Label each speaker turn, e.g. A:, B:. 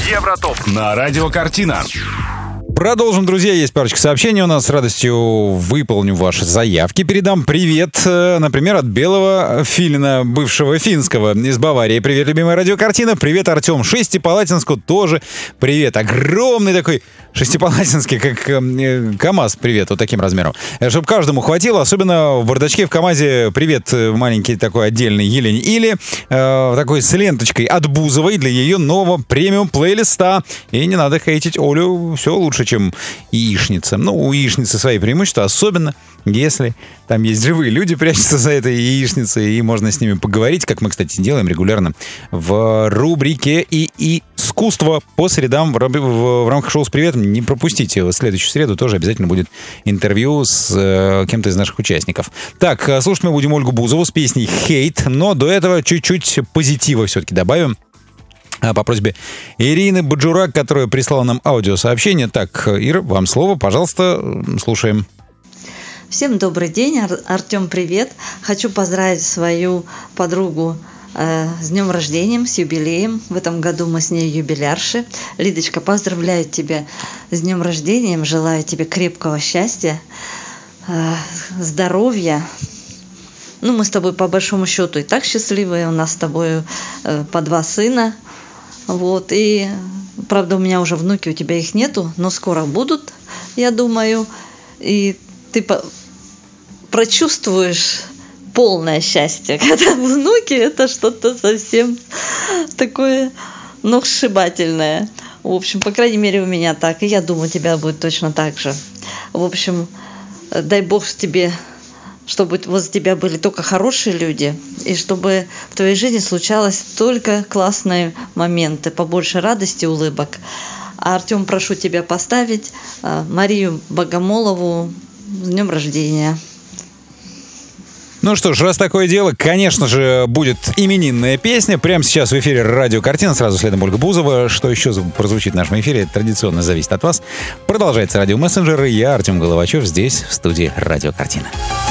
A: Евротоп на Радио Картина.
B: Продолжим, друзья. Есть парочка сообщений у нас. С радостью выполню ваши заявки. Передам привет, например, от Белого Филина, бывшего финского из Баварии. Привет, любимая радиокартина. Привет, Артем. Шестипалатинску тоже привет. Огромный такой шестипалатинский, как КамАЗ. Привет, вот таким размером. Чтобы каждому хватило, особенно в бардачке в КамАЗе. Привет, маленький такой отдельный Елене Или. Такой с ленточкой от Бузовой для ее нового премиум плейлиста. И не надо хейтить Олю. Все лучше, чем яичница. Ну, у яичницы свои преимущества, особенно если там есть живые люди, прячутся за этой яичницей, и можно с ними поговорить, как мы, кстати, делаем регулярно в рубрике «И искусство» по средам в рамках шоу «С приветом». Не пропустите, в следующую среду тоже обязательно будет интервью с кем-то из наших участников. Так, слушать мы будем Ольгу Бузову с песней «Хейт», но до этого чуть-чуть позитива все-таки добавим. По просьбе Ирины Баджурак, которая прислала нам аудиосообщение. Так, Ира, вам слово, пожалуйста, слушаем.
C: Всем добрый день, Артем, привет. Хочу поздравить свою подругу с днем рождения, с юбилеем. В этом году мы с ней юбилярши. Лидочка, поздравляю тебя с днем рождения, желаю тебе крепкого счастья, здоровья. Ну, мы с тобой по большому счету и так счастливые, у нас с тобой по 2 сына. Вот, и, правда, у меня уже внуки, у тебя их нету, но скоро будут, я думаю, и ты прочувствуешь полное счастье, когда внуки, это что-то совсем такое, ну, сшибательное. В общем, по крайней мере, у меня так, и я думаю, у тебя будет точно так же. В общем, дай Бог тебе, чтобы возле тебя были только хорошие люди, и чтобы в твоей жизни случалось только классные моменты, побольше радости, улыбок. А, Артем, прошу тебя поставить Марию Богомолову с днем рождения.
B: Ну что ж, раз такое дело, конечно же, будет именинная песня. Прямо сейчас в эфире «Радио Картина», сразу следом Ольга Бузова. Что еще прозвучит в нашем эфире, традиционно зависит от вас. Продолжается «Радио Мессенджеры». Я, Артем Головачев, здесь, в студии «Радио Картина».